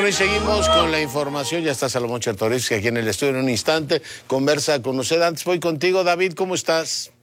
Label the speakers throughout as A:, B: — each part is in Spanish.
A: Bueno, y seguimos con la información. Ya está Salomón Chertorivsky aquí en el estudio en un instante. Conversa con usted. Antes voy contigo, David. ¿Cómo estás?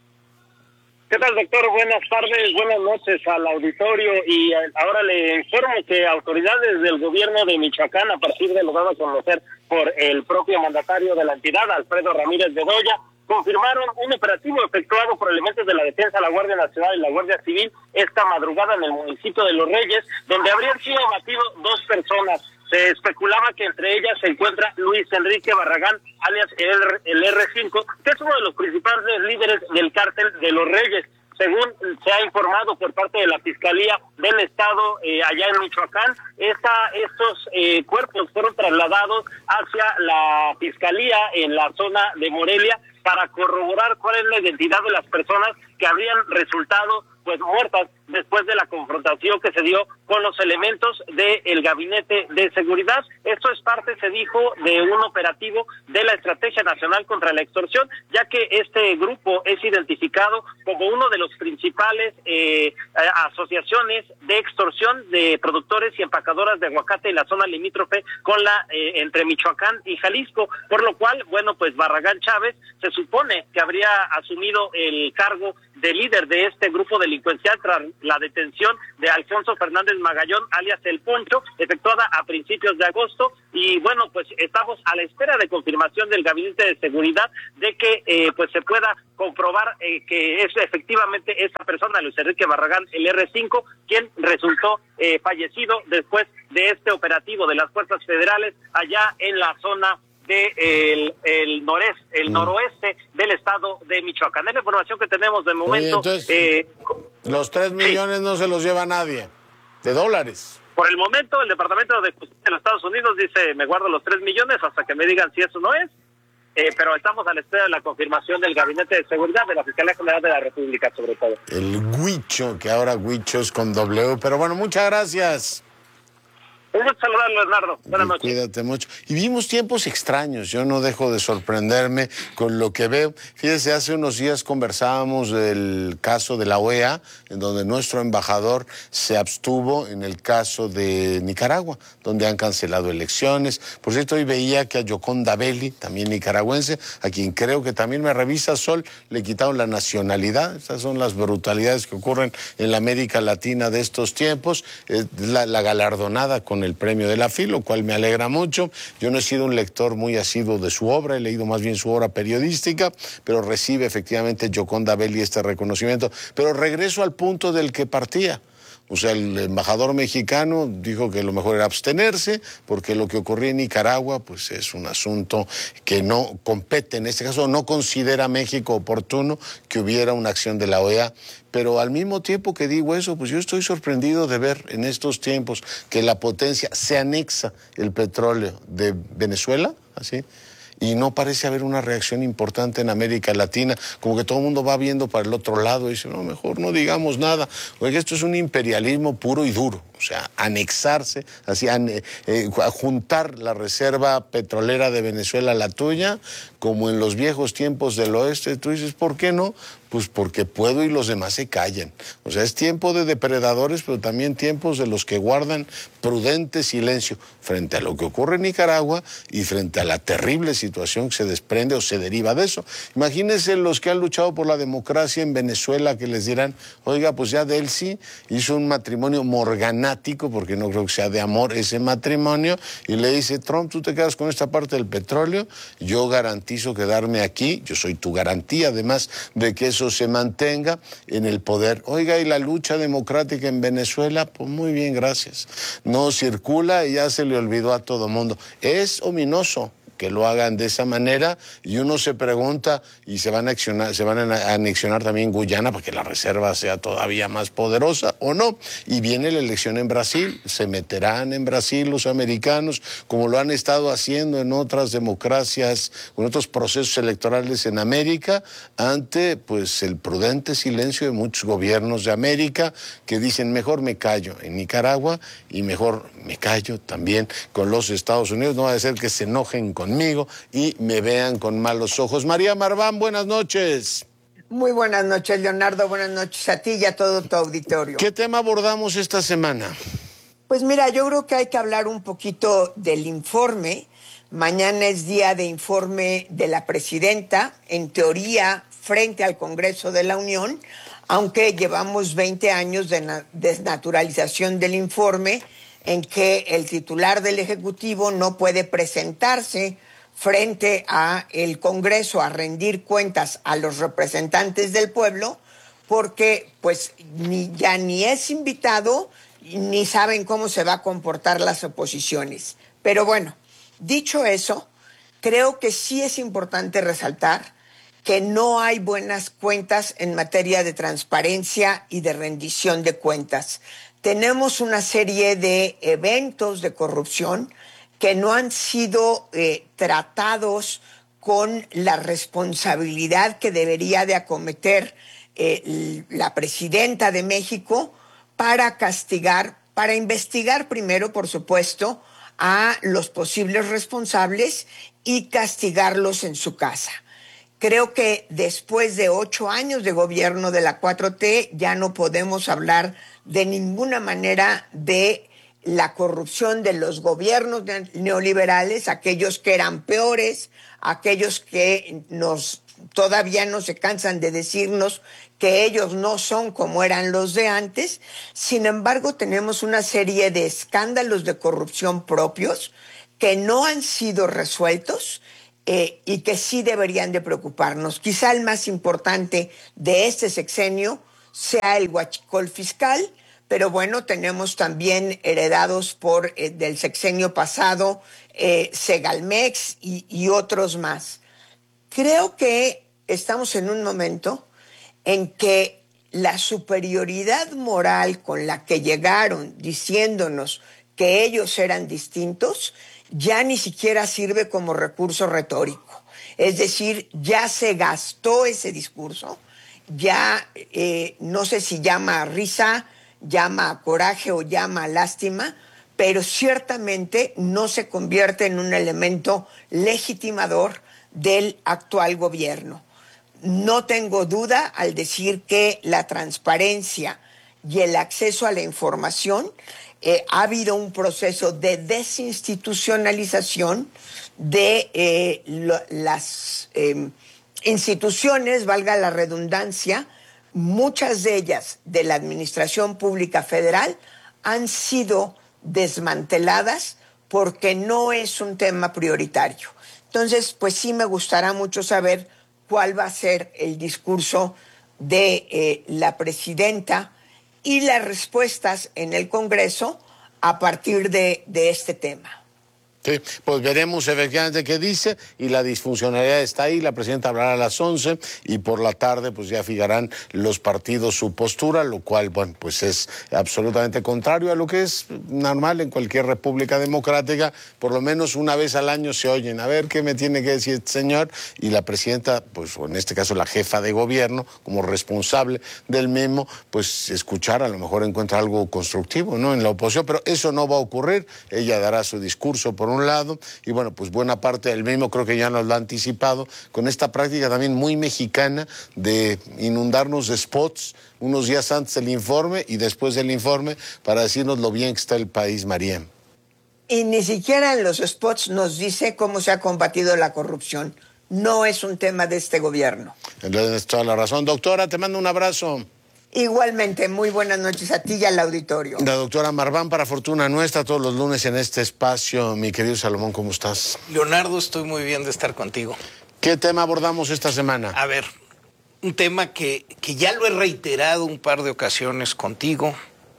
B: ¿Qué tal, doctor? Buenas tardes, buenas noches al auditorio. Y ahora le informo que autoridades del gobierno de Michoacán, a partir de lo dado a conocer por el propio mandatario de la entidad, Alfredo Ramírez Bedoya, confirmaron un operativo efectuado por elementos de la Defensa, la Guardia Nacional y la Guardia Civil esta madrugada en el municipio de Los Reyes, donde habrían sido abatidos 2 personas. Se especulaba que entre ellas se encuentra Luis Enrique Barragán, alias el R5, que es uno de los principales líderes del cártel de Los Reyes. Según se ha informado por parte de la Fiscalía del Estado allá en Michoacán, estos cuerpos fueron trasladados hacia la Fiscalía en la zona de Morelia para corroborar cuál es la identidad de las personas que habrían resultado muertas después de la confrontación que se dio con los elementos del Gabinete de Seguridad. Esto es parte, se dijo, de un operativo de la Estrategia Nacional contra la Extorsión, ya que este grupo es identificado como uno de los principales asociaciones de extorsión de productores y empacadoras de aguacate en la zona limítrofe con la entre Michoacán y Jalisco, por lo cual, Barragán Chávez se supone que habría asumido el cargo de líder de este grupo delincuencial tras la detención de Alfonso Fernández Magallón, alias El Poncho, efectuada a principios de agosto. Y estamos a la espera de confirmación del Gabinete de Seguridad de que se pueda comprobar que es efectivamente esa persona, Luis Enrique Barragán, el R5, quien resultó fallecido después de este operativo de las fuerzas federales allá en la zona de el noroeste del estado de Michoacán. Es la información que tenemos de momento.
A: Oye, entonces, los 3 millones no se los lleva nadie, de dólares.
B: Por el momento, el Departamento de Justicia de los Estados Unidos dice, me guardo los 3 millones hasta que me digan si eso no es, pero estamos a la espera de la confirmación del Gabinete de Seguridad de la Fiscalía General de la República, sobre todo.
A: El Huicho, que ahora Huicho es con W, pero bueno, muchas gracias.
B: Un gusto saludarlo, Leonardo. Buenas noches.
A: Cuídate mucho. Y vimos tiempos extraños. Yo no dejo de sorprenderme con lo que veo. Fíjese, hace unos días conversábamos del caso de la OEA, en donde nuestro embajador se abstuvo en el caso de Nicaragua, donde han cancelado elecciones. Por cierto, hoy veía que a Gioconda Belli, también nicaragüense, a quien creo que también me revisa Sol, le quitaron la nacionalidad. Esas son las brutalidades que ocurren en la América Latina de estos tiempos. La galardonada con el premio de la FIL, lo cual me alegra mucho. Yo no he sido un lector muy asiduo de su obra, he leído más bien su obra periodística, pero recibe efectivamente Gioconda Belli este reconocimiento. Pero regreso al punto del que partía. O sea, el embajador mexicano dijo que lo mejor era abstenerse, porque lo que ocurría en Nicaragua, es un asunto que no compete, en este caso no considera México oportuno que hubiera una acción de la OEA. Pero al mismo tiempo que digo eso, yo estoy sorprendido de ver en estos tiempos que la potencia se anexa el petróleo de Venezuela, así, y no parece haber una reacción importante en América Latina, como que todo el mundo va viendo para el otro lado y dice, no, mejor no digamos nada. Oiga, esto es un imperialismo puro y duro, o sea, anexarse, así, juntar la reserva petrolera de Venezuela a la tuya, como en los viejos tiempos del oeste. Tú dices, ¿por qué no? Pues porque puedo y los demás se callan. O sea, es tiempo de depredadores, pero también tiempos de los que guardan prudente silencio frente a lo que ocurre en Nicaragua y frente a la terrible situación que se desprende o se deriva de eso. Imagínense los que han luchado por la democracia en Venezuela, que les dirán, oiga, pues ya Delcy hizo un matrimonio morganático, porque no creo que sea de amor ese matrimonio, y le dice, Trump, tú te quedas con esta parte del petróleo, yo garantizo quedarme aquí, yo soy tu garantía, además de que eso se mantenga en el poder. Oiga, y la lucha democrática en Venezuela, pues muy bien, gracias. No circula y ya se le olvidó a todo mundo. Es ominoso que lo hagan de esa manera, y uno se pregunta, y se van a anexionar también Guyana para que la reserva sea todavía más poderosa, o no. Y viene la elección en Brasil, se meterán en Brasil los americanos, como lo han estado haciendo en otras democracias, en otros procesos electorales en América, ante el prudente silencio de muchos gobiernos de América, que dicen, mejor me callo en Nicaragua, y mejor me callo también con los Estados Unidos, no va a ser que se enojen conmigo y me vean con malos ojos. María Marván, buenas noches.
C: Muy buenas noches, Leonardo. Buenas noches a ti y a todo tu auditorio.
A: ¿Qué tema abordamos esta semana?
C: Pues mira, yo creo que hay que hablar un poquito del informe. Mañana es día de informe de la presidenta, en teoría, frente al Congreso de la Unión, aunque llevamos 20 años de desnaturalización del informe, en que el titular del Ejecutivo no puede presentarse frente a el Congreso a rendir cuentas a los representantes del pueblo, porque pues ya ni es invitado ni saben cómo se va a comportar las oposiciones. Pero bueno, dicho eso, creo que sí es importante resaltar que no hay buenas cuentas en materia de transparencia y de rendición de cuentas. Tenemos una serie de eventos de corrupción que no han sido tratados con la responsabilidad que debería de acometer la presidenta de México para castigar, para investigar primero, por supuesto, a los posibles responsables y castigarlos en su casa. Creo que después de 8 años de gobierno de la 4T ya no podemos hablar de ninguna manera de la corrupción de los gobiernos neoliberales, aquellos que eran peores, aquellos que todavía no se cansan de decirnos que ellos no son como eran los de antes. Sin embargo, tenemos una serie de escándalos de corrupción propios que no han sido resueltos y que sí deberían de preocuparnos. Quizá el más importante de este sexenio sea el huachicol fiscal, pero bueno, tenemos también heredados del sexenio pasado, Segalmex y otros más. Creo que estamos en un momento en que la superioridad moral con la que llegaron diciéndonos que ellos eran distintos ya ni siquiera sirve como recurso retórico. Es decir, ya se gastó ese discurso, ya no sé si llama a risa, llama a coraje o llama a lástima, pero ciertamente no se convierte en un elemento legitimador del actual gobierno. No tengo duda al decir que la transparencia y el acceso a la información ha habido un proceso de desinstitucionalización de las instituciones, valga la redundancia, muchas de ellas de la Administración Pública Federal han sido desmanteladas porque no es un tema prioritario. Entonces, pues sí me gustará mucho saber cuál va a ser el discurso de la presidenta y las respuestas en el Congreso a partir de este tema.
A: Sí, pues veremos efectivamente qué dice, y la disfuncionalidad está ahí. La presidenta hablará a las 11 y por la tarde pues ya fijarán los partidos su postura, lo cual, bueno, pues es absolutamente contrario a lo que es normal en cualquier república democrática. Por lo menos una vez al año se oyen, a ver qué me tiene que decir este señor, y la presidenta, pues o en este caso la jefa de gobierno, como responsable del mismo, pues escuchar, a lo mejor encuentra algo constructivo, ¿no?, en la oposición, pero eso no va a ocurrir. Ella dará su discurso por un lado, y bueno, pues buena parte del mismo creo que ya nos lo ha anticipado, con esta práctica también muy mexicana de inundarnos de spots unos días antes del informe y después del informe para decirnos lo bien que está el país, María.
C: Y ni siquiera en los spots nos dice cómo se ha combatido la corrupción. No es un tema de este gobierno.
A: Entonces, toda la razón. Doctora, te mando un abrazo.
C: Igualmente, muy buenas noches a ti y al auditorio.
A: La doctora Marván, para fortuna nuestra, todos los lunes en este espacio. Mi querido Salomón, ¿cómo estás?
D: Leonardo, estoy muy bien de estar contigo.
A: ¿Qué tema abordamos esta semana?
D: A ver, un tema que ya lo he reiterado un par de ocasiones contigo.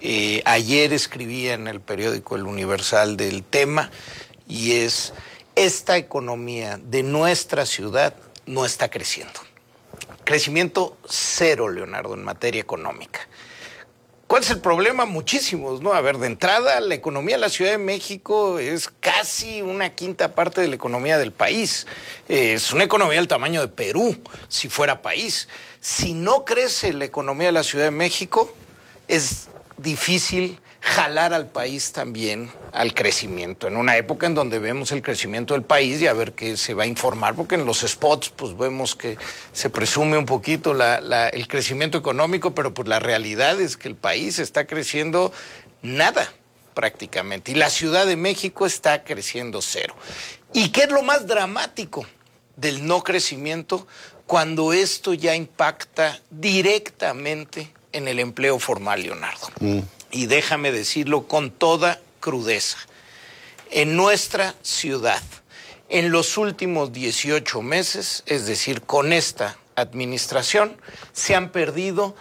D: Ayer escribía en el periódico El Universal del tema, y es: esta economía de nuestra ciudad no está creciendo. Crecimiento cero, Leonardo, en materia económica. ¿Cuál es el problema? Muchísimos, ¿no? A ver, de entrada, la economía de la Ciudad de México es casi una quinta parte de la economía del país. Es una economía del tamaño de Perú, si fuera país. Si no crece la economía de la Ciudad de México, es difícil jalar al país también al crecimiento, en una época en donde vemos el crecimiento del país, y a ver qué se va a informar, porque en los spots pues vemos que se presume un poquito el crecimiento económico, pero pues la realidad es que el país está creciendo nada. prácticamente. Y la Ciudad de México está creciendo cero. ¿Y qué es lo más dramático del no crecimiento? Cuando esto ya impacta directamente en el empleo formal, Leonardo. Y déjame decirlo con toda crudeza. En nuestra ciudad, en los últimos 18 meses, es decir, con esta administración, se han perdido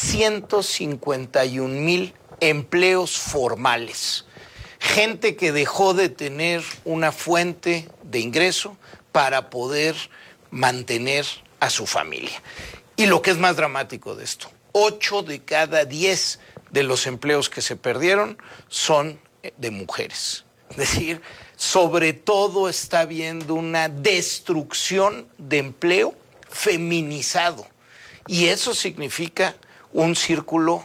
D: 151,000 empleos formales. Gente que dejó de tener una fuente de ingreso para poder mantener a su familia. Y lo que es más dramático de esto, 8 de cada 10 de los empleos que se perdieron son de mujeres. Es decir, sobre todo está habiendo una destrucción de empleo feminizado. Y eso significa un círculo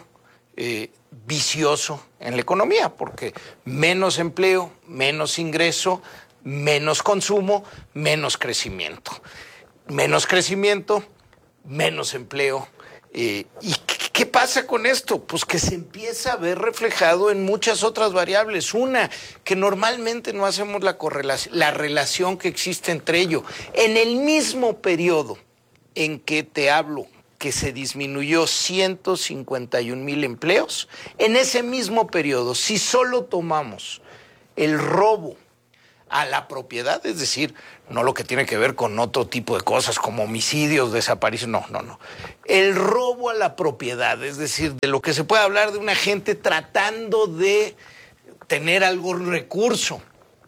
D: vicioso en la economía, porque menos empleo, menos ingreso, menos consumo, menos crecimiento. Menos crecimiento, menos empleo. ¿Y qué pasa con esto? Pues que se empieza a ver reflejado en muchas otras variables. Una, que normalmente no hacemos la relación que existe entre ello. En el mismo periodo en que te hablo que se disminuyó 151,000 empleos, en ese mismo periodo, si solo tomamos el robo a la propiedad, es decir, no lo que tiene que ver con otro tipo de cosas como homicidios, desapariciones, no. El robo a la propiedad, es decir, de lo que se puede hablar de una gente tratando de tener algún recurso,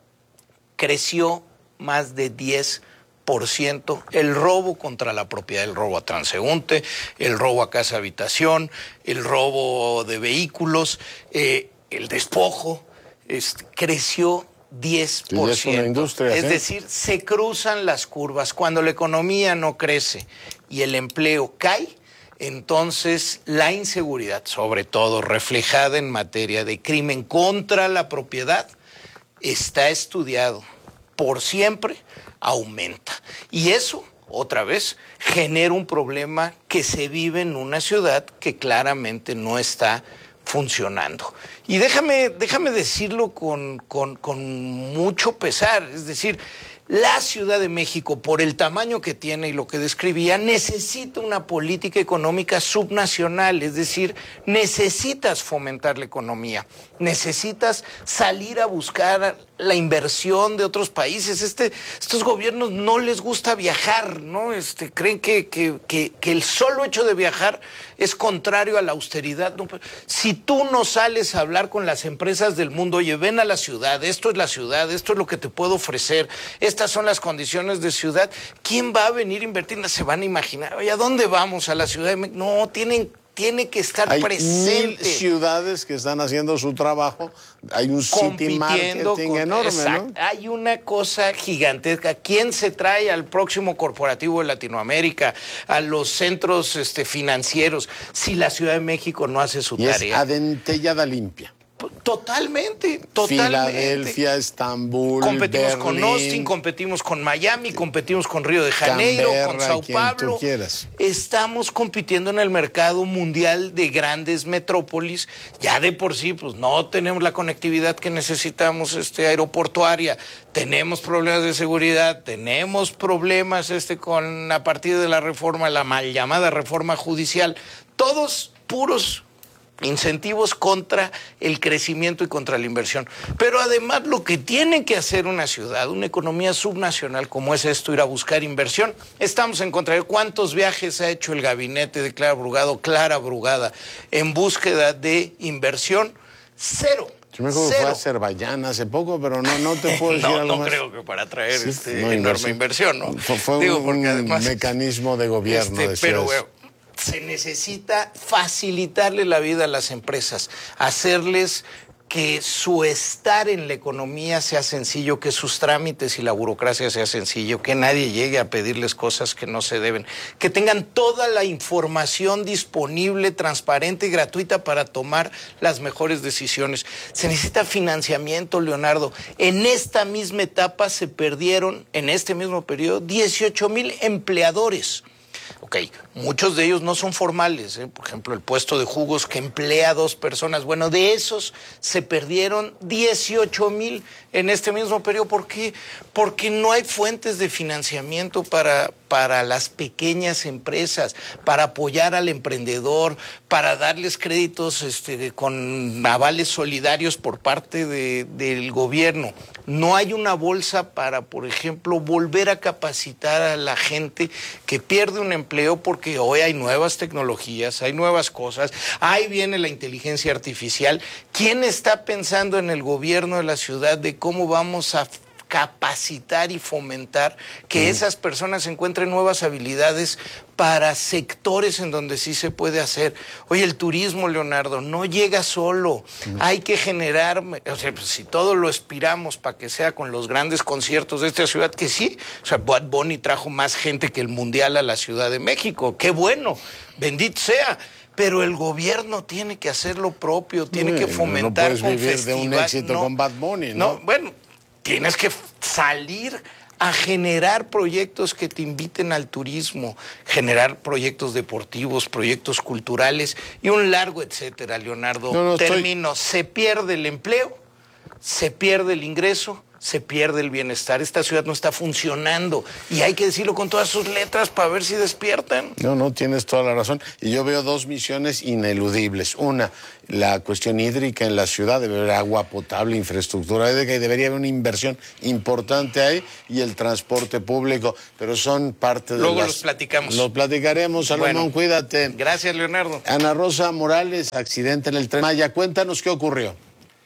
D: creció más de 10%. El robo contra la propiedad, el robo a transeúnte, el robo a casa habitación, el robo de vehículos, el despojo, creció 10%.
A: Es una industria,
D: es decir, se cruzan las curvas. Cuando la economía no crece y el empleo cae, entonces la inseguridad, sobre todo reflejada en materia de crimen contra la propiedad, está estudiado por siempre, aumenta. Y eso, otra vez, genera un problema que se vive en una ciudad que claramente no está funcionando. Y déjame decirlo con mucho pesar, es decir, la Ciudad de México, por el tamaño que tiene y lo que describía, necesita una política económica subnacional, es decir, necesitas fomentar la economía, necesitas salir a buscar la inversión de otros países. Estos gobiernos no les gusta viajar, ¿no? Creen que el solo hecho de viajar es contrario a la austeridad. No, si tú no sales a hablar con las empresas del mundo, oye, ven a la ciudad, esto es la ciudad, esto es lo que te puedo ofrecer, estas son las condiciones de ciudad, ¿quién va a venir a invertir? No se van a imaginar, oye, ¿a dónde vamos? ¿A la Ciudad de México? No, tiene que estar presente.
A: Hay 1000 ciudades que están haciendo su trabajo. Hay un city marketing enorme, exacto, ¿no?
D: Hay una cosa gigantesca. ¿Quién se trae al próximo corporativo de Latinoamérica, a los centros financieros, si la Ciudad de México no hace su tarea?
A: Es adentellada limpia.
D: Totalmente.
A: Filadelfia, Estambul,
D: competimos
A: Berlín,
D: con Austin, competimos con Miami, competimos con Río de Janeiro,
A: Canberra,
D: con Sao Paulo. Estamos compitiendo en el mercado mundial de grandes metrópolis. Ya de por sí, pues no tenemos la conectividad que necesitamos aeroportuaria. Tenemos problemas de seguridad, tenemos problemas a partir de la reforma, la mal llamada reforma judicial. Todos puros incentivos contra el crecimiento y contra la inversión. Pero además lo que tiene que hacer una ciudad, una economía subnacional como es esto, ir a buscar inversión, estamos en contra de cuántos viajes ha hecho el gabinete de Clara Brugada en búsqueda de inversión. Cero.
A: Yo me acuerdo que fue a Azerbaiyán hace poco, pero no te puedo decir algo más.
D: No creo que para traer enorme inversión, ¿no?
A: Fue un mecanismo de gobierno.
D: Pero se necesita facilitarle la vida a las empresas, hacerles que su estar en la economía sea sencillo, que sus trámites y la burocracia sea sencillo, que nadie llegue a pedirles cosas que no se deben, que tengan toda la información disponible, transparente y gratuita para tomar las mejores decisiones. Se necesita financiamiento, Leonardo. En esta misma etapa se perdieron, en este mismo periodo, 18,000 empleadores. Ok, Muchos de ellos no son formales, ¿eh? Por ejemplo, el puesto de jugos que emplea a 2 personas. Bueno, de esos se perdieron 18,000 en este mismo periodo. ¿Por qué? Porque no hay fuentes de financiamiento para las pequeñas empresas, para apoyar al emprendedor, para darles créditos con avales solidarios por parte del gobierno. No hay una bolsa para, por ejemplo, volver a capacitar a la gente que pierde un empleo porque hoy hay nuevas tecnologías, hay nuevas cosas, ahí viene la inteligencia artificial. ¿Quién está pensando en el gobierno de la ciudad de cómo vamos a capacitar y fomentar que esas personas encuentren nuevas habilidades para sectores en donde sí se puede hacer? Oye, el turismo, Leonardo, no llega solo. Hay que generar, o sea, pues, si todo lo aspiramos para que sea con los grandes conciertos de esta ciudad, que sí, o sea, Bad Bunny trajo más gente que el Mundial a la Ciudad de México. ¡Qué bueno! Bendito sea. Pero el gobierno tiene que hacer lo propio, tiene que fomentar.
A: No puedes vivir de un éxito con Bad Bunny, ¿no?
D: Bueno, tienes que salir a generar proyectos que te inviten al turismo, generar proyectos deportivos, proyectos culturales y un largo etcétera, Leonardo. Termino. Se pierde el empleo, se pierde el ingreso, se pierde el bienestar. Esta ciudad no está funcionando y hay que decirlo con todas sus letras para ver si despiertan.
A: No, tienes toda la razón. Y yo veo 2 misiones ineludibles. Una, la cuestión hídrica en la ciudad, debe haber agua potable, infraestructura hídrica, y debería haber una inversión importante ahí, y el transporte público, pero son parte de
D: Luego los platicamos.
A: Los platicaremos, Salomón,
D: bueno,
A: cuídate.
D: Gracias, Leonardo.
A: Ana Rosa Morales, accidente en el Tren Maya. Cuéntanos qué ocurrió.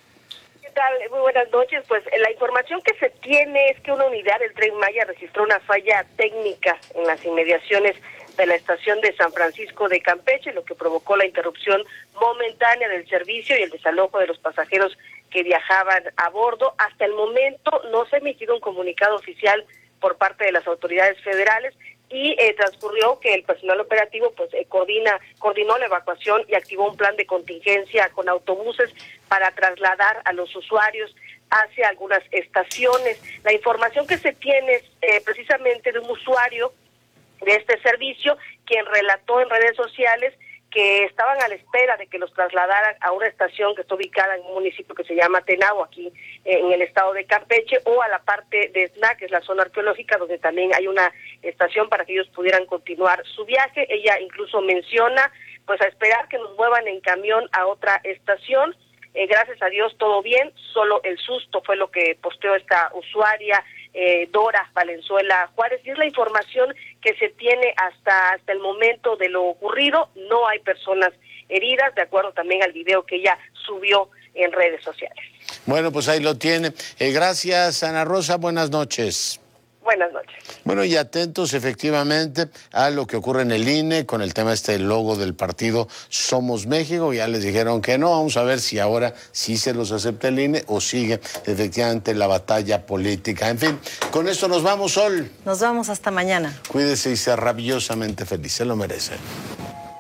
E: Muy buenas noches. Pues la información que se tiene es que una unidad del Tren Maya registró una falla técnica en las inmediaciones de la estación de San Francisco de Campeche, lo que provocó la interrupción momentánea del servicio y el desalojo de los pasajeros que viajaban a bordo. Hasta el momento no se ha emitido un comunicado oficial por parte de las autoridades federales, y transcurrió que el personal operativo coordinó la evacuación y activó un plan de contingencia con autobuses para trasladar a los usuarios hacia algunas estaciones. La información que se tiene es precisamente de un usuario de este servicio, quien relató en redes sociales que estaban a la espera de que los trasladaran a una estación que está ubicada en un municipio que se llama Tenabo, aquí en el estado de Campeche, o a la parte de Esna, que es la zona arqueológica, donde también hay una estación para que ellos pudieran continuar su viaje. Ella incluso menciona, pues, a esperar que nos muevan en camión a otra estación. Gracias a Dios todo bien, solo el susto fue lo que posteó esta usuaria, Dora Valenzuela Juárez, y es la información que se tiene hasta el momento de lo ocurrido. No hay personas heridas, de acuerdo también al video que ella subió en redes sociales.
A: Bueno, pues ahí lo tiene. Gracias, Ana Rosa, buenas noches.
E: Buenas noches.
A: Bueno, y atentos efectivamente a lo que ocurre en el INE con el tema del logo del partido Somos México. Ya les dijeron que no. Vamos a ver si ahora sí se los acepta el INE o sigue efectivamente la batalla política. En fin, con esto nos vamos, Sol.
F: Nos vamos hasta mañana.
A: Cuídese y sea rabiosamente feliz. Se lo merece.